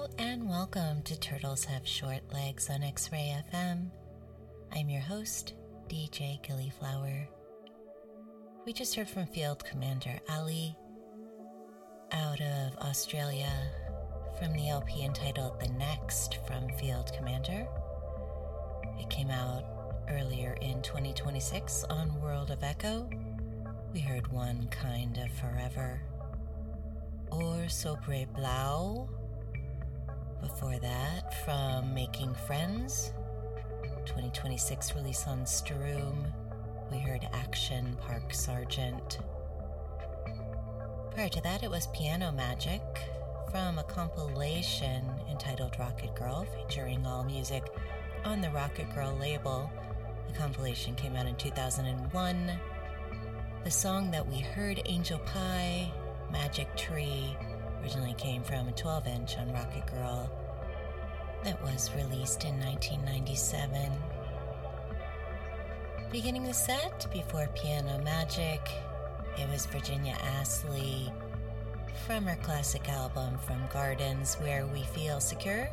and welcome to Turtles Have Short Legs on X-Ray FM. I'm your host, DJ Gillyflower. We just heard from Field Commander Ali out of Australia from the LP entitled The Next from Field Commander. It came out earlier in 2026 on World of Echo. We heard One Kind of Forever. Or Sobre Blau. Before that, from Making Friends, 2026 release on Stroom, we heard Action Park Sergeant. Prior to that, it was Piano Magic from a compilation entitled Rocket Girl, featuring all music on the Rocket Girl label. The compilation came out in 2001. The song that we heard, Angel Pie, Magic Tree, originally came from a 12-inch on Rocket Girl that was released in 1997. Beginning the set, before Piano Magic, it was Virginia Astley from her classic album From Gardens Where We Feel Secure,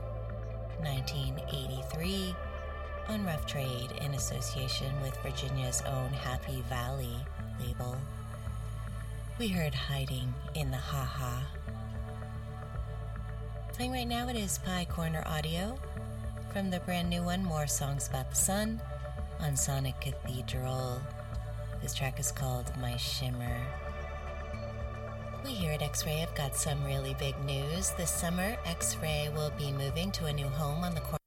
1983, on Rough Trade in association with Virginia's own Happy Valley label. We heard Hiding in the Ha-Ha. Playing right now, it is Pie Corner Audio from the brand new one, More Songs About the Sun, on Sonic Cathedral. This track is called My Shimmer. We here at X-Ray have got some really big news. This summer, X-Ray will be moving to a new home on the corner